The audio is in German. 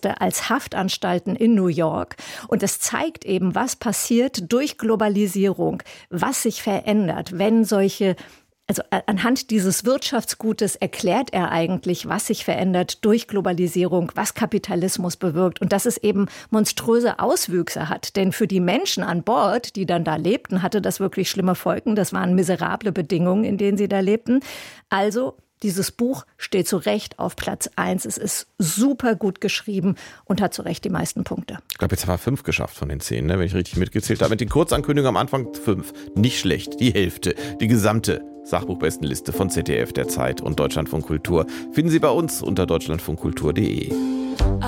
Gefängnisnetze als Haftanstalten in New York. Und es zeigt eben, was passiert durch Globalisierung, was sich verändert, wenn also anhand dieses Wirtschaftsgutes erklärt er eigentlich, was sich verändert durch Globalisierung, was Kapitalismus bewirkt und dass es eben monströse Auswüchse hat. Denn für die Menschen an Bord, die dann da lebten, hatte das wirklich schlimme Folgen. Das waren miserable Bedingungen, in denen sie da lebten. Also dieses Buch steht zu Recht auf Platz 1. Es ist super gut geschrieben und hat zu Recht die meisten Punkte. Ich glaube, jetzt haben wir 5 geschafft von den 10, ne? Wenn ich richtig mitgezählt habe. Mit den Kurzankündigungen am Anfang 5. Nicht schlecht. Die Hälfte. Die gesamte Sachbuchbestenliste von ZDF, der Zeit und Deutschlandfunk Kultur finden Sie bei uns unter deutschlandfunkkultur.de.